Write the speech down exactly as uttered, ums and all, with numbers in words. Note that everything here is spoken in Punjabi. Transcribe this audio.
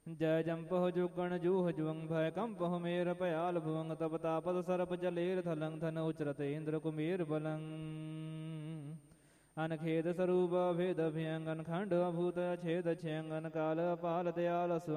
ਜੈ ਜੰਪਹੁ ਜੁਗਣ ਜੂਹ ਜੁਵੰ ਭੈ ਕੰਪਹੁ ਮੇਰ ਭयाल ਭੁਵੰ ਤਪ ਤਾਪਤ ਸਰਪ ਜਲੇਰ ਥਲੰ ਥਨ ਉਚਰਤ ਇੰਦਰ ਕੁਮੇਰ ਬਲੰ ਅਨਖੇਦ ਸਰੂਪ ਭੇਦ ਭਯੰਗਨ ਖੰਡ ਅਭੂਤ ਛੇਦ ਛਯੰਗਨ ਕਾਲ ਅਪਾਲ ਦਇਆਲ